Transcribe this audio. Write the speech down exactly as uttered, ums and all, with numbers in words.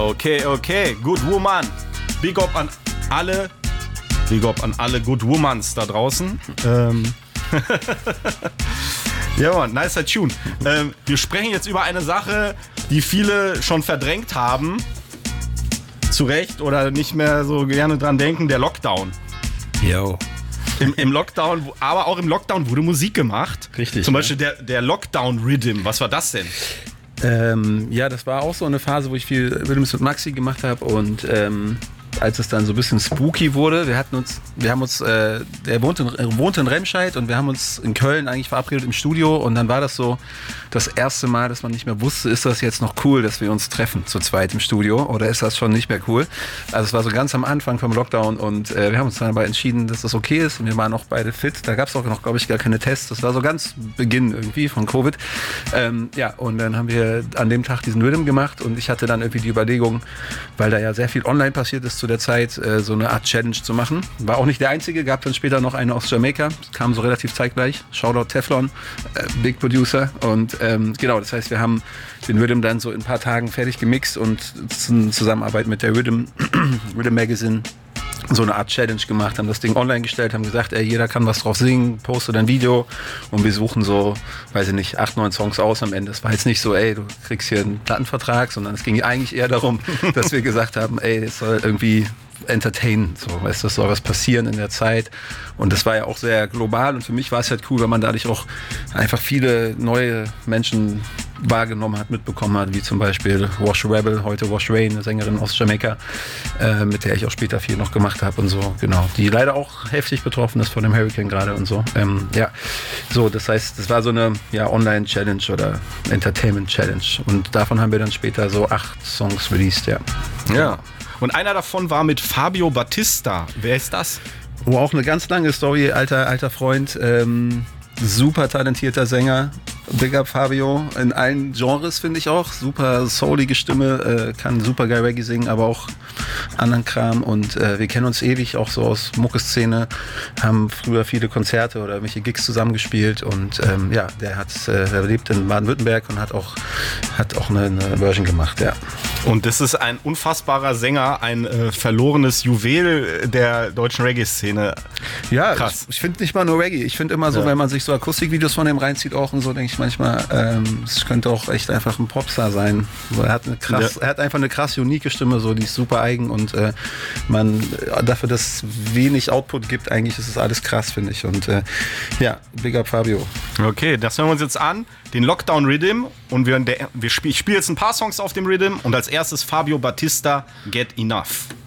Okay, okay. Good Woman. Big up an alle. Big up an alle Good Womans da draußen. Ähm. Ja, Mann, nicer Tune. Ähm, wir sprechen jetzt über eine Sache, die viele schon verdrängt haben. Zu Recht oder nicht mehr so gerne dran denken, der Lockdown. Yo. Im, Im Lockdown, aber auch im Lockdown wurde Musik gemacht. Richtig. Zum Beispiel der, der Lockdown-Rhythm. Was war das denn? Ähm, ja, das war auch so eine Phase, wo ich viel Rhythms mit Maxi gemacht habe und ähm, als es dann so ein bisschen spooky wurde, wir hatten uns, wir haben uns, äh, er wohnt in, er wohnt in Remscheid und wir haben uns in Köln eigentlich verabredet im Studio und dann war das so das erste Mal, dass man nicht mehr wusste, ist das jetzt noch cool, dass wir uns treffen zu zweit im Studio oder ist das schon nicht mehr cool? Also es war so ganz am Anfang vom Lockdown und äh, wir haben uns dann aber entschieden, dass das okay ist und wir waren auch beide fit. Da gab es auch noch, glaube ich, gar keine Tests. Das war so ganz Beginn irgendwie von Covid. Ähm, ja, und dann haben wir an dem Tag diesen Rhythm gemacht und ich hatte dann irgendwie die Überlegung, weil da ja sehr viel online passiert ist zu der Zeit, äh, so eine Art Challenge zu machen. War auch nicht der einzige, gab dann später noch eine aus Jamaika. Das kam so relativ zeitgleich. Shoutout Teflon, äh, Big Producer. Und ähm, genau, das heißt, wir haben den Rhythm dann so in ein paar Tagen fertig gemixt und in Zusammenarbeit mit der Rhythm, Rhythm Magazine so eine Art Challenge gemacht, haben das Ding online gestellt, haben gesagt, ey, jeder kann was drauf singen, poste dein Video und wir suchen so, weiß ich nicht, acht, neun Songs aus am Ende. Es war jetzt nicht so, ey, du kriegst hier einen Plattenvertrag, sondern es ging eigentlich eher darum, dass wir gesagt haben, ey, es soll irgendwie entertainen, so, weißt du, es soll was passieren in der Zeit und das war ja auch sehr global und für mich war es halt cool, weil man dadurch auch einfach viele neue Menschen wahrgenommen hat, mitbekommen hat, wie zum Beispiel Wash Rebel, heute Wash Rain, eine Sängerin aus Jamaika, äh, mit der ich auch später viel noch gemacht habe und so, genau, die leider auch heftig betroffen ist von dem Hurricane gerade und so, ähm, ja, so, das heißt, das war so eine, ja, Online-Challenge oder Entertainment-Challenge und davon haben wir dann später so acht Songs released, ja. Ja. Und einer davon war mit Fabio Battista. Wer ist das? Oh, auch eine ganz lange Story, alter, alter Freund, ähm, super talentierter Sänger. Big up Fabio, in allen Genres finde ich auch. Super soulige Stimme, äh, kann super geil Reggae singen, aber auch anderen Kram. Und äh, wir kennen uns ewig, auch so aus Mucke-Szene, haben früher viele Konzerte oder welche Gigs zusammengespielt. Und ähm, ja, der hat, äh, der lebt in Baden-Württemberg und hat auch, hat auch eine, eine Version gemacht, ja. Und das ist ein unfassbarer Sänger, ein äh, verlorenes Juwel der deutschen Reggae-Szene. Ja, krass. Ich, ich finde nicht mal nur Reggae. Ich finde immer so, ja, wenn man sich so Akustikvideos von dem reinzieht auch und so, denke ich manchmal, ähm, es könnte auch echt einfach ein Popstar sein. Er hat, eine krass, ja. er hat einfach eine krass unique Stimme, so, die ist super eigen und äh, man dafür, dass es wenig Output gibt, eigentlich ist es alles krass, finde ich. Und äh, ja, Big up Fabio. Okay, das hören wir uns jetzt an. Den Lockdown Rhythm und wir, der, wir spiel, ich spiele jetzt ein paar Songs auf dem Rhythm und als erstes Fabio Battista, Get Enough.